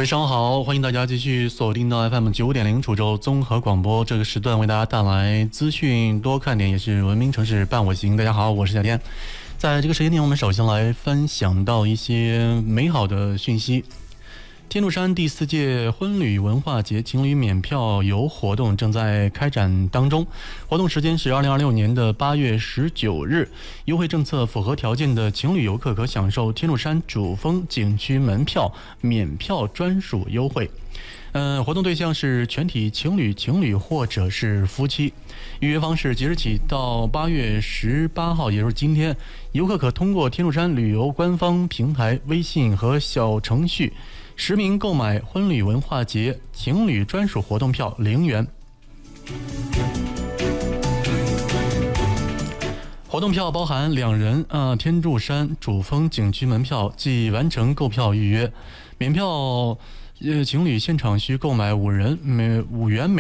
位上午好，欢迎大家继续锁定到 FM 95.0楚州综合广播，这个时段为大家带来资讯多看点，也是文明城市伴我行。大家好，我是夏天。在这个时间点，我们首先来分享到一些美好的讯息。天柱山第4届婚旅文化节情侣免票游活动正在开展当中，活动时间是2026年的8月19日。优惠政策符合条件的情侣游客可享受天柱山主峰景区门票免票专属优惠。活动对象是全体情侣或者是夫妻。预约方式即日起到8月18号，也就是今天，游客可通过天柱山旅游官方平台微信和小程序实名购买婚旅文化节情侣专属活动票0元。活动票包含2人天柱山主峰景区门票，即完成购票预约。免票情侣现场需购买5元